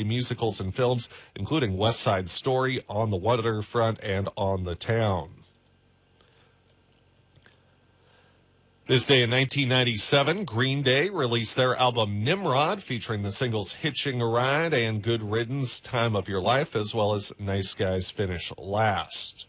variety musicals and films, including West Side Story, On the Waterfront, and On the Town. This day in 1997, Green Day released their album Nimrod, featuring the singles Hitching a Ride and Good Riddance, Time of Your Life, as well as Nice Guys Finish Last.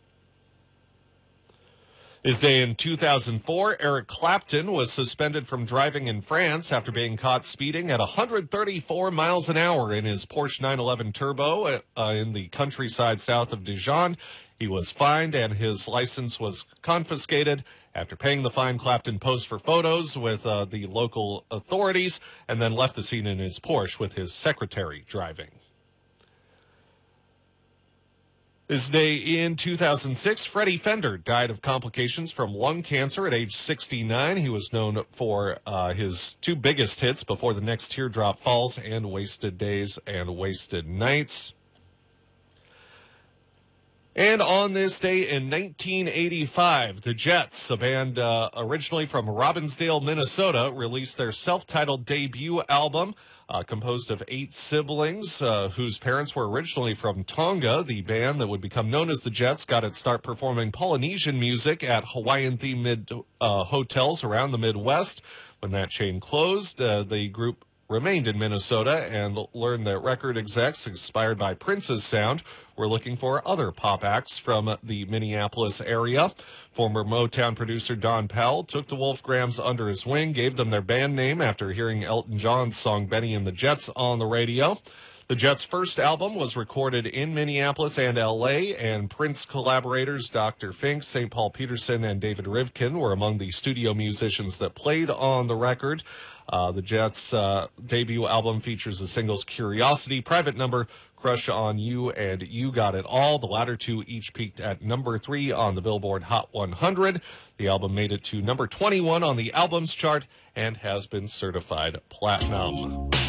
This day in 2004, Eric Clapton was suspended from driving in France after being caught speeding at 134 miles an hour in his Porsche 911 Turbo in the countryside south of Dijon. He was fined and his license was confiscated. After paying the fine, Clapton posed for photos with the local authorities and then left the scene in his Porsche with his secretary driving. This day in 2006, Freddie Fender died of complications from lung cancer at age 69. He was known for his two biggest hits, Before the Next Teardrop Falls and Wasted Days and Wasted Nights. And on this day in 1985, the Jets, a band originally from Robbinsdale, Minnesota, released their self-titled debut album, composed of 8 siblings whose parents were originally from Tonga. The band that would become known as the Jets got its start performing Polynesian music at Hawaiian-themed hotels around the Midwest. When that chain closed, the group remained in Minnesota and learned that record execs, inspired by Prince's sound, were looking for other pop acts from the Minneapolis area. Former Motown producer Don Powell took the Wolfgrams under his wing, gave them their band name after hearing Elton John's song Benny and the Jets on the radio. The Jets' first album was recorded in Minneapolis and L.A., and Prince collaborators Dr. Fink, St. Paul Peterson, and David Rivkin were among the studio musicians that played on the record. The Jets' debut album features the singles Curiosity, Private Number, Crush on You, and You Got It All. The latter two each peaked at number 3 on the Billboard Hot 100. The album made it to number 21 on the albums chart and has been certified platinum.